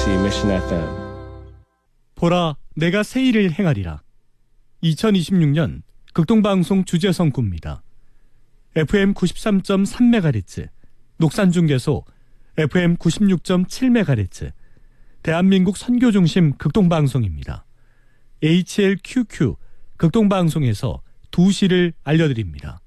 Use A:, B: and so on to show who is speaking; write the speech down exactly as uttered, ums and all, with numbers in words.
A: 케이비씨 Mission 에프엠.
B: 보라, 내가 새 일을 행하리라. 이천이십육 년 극동방송 주제선구입니다. 에프엠 구십삼 점 삼 메가헤르츠, 녹산중계소 에프엠 구십육 점 칠 메가헤르츠, 대한민국 선교중심 극동방송입니다. 에이치엘큐큐 극동방송에서 두 시를 알려드립니다.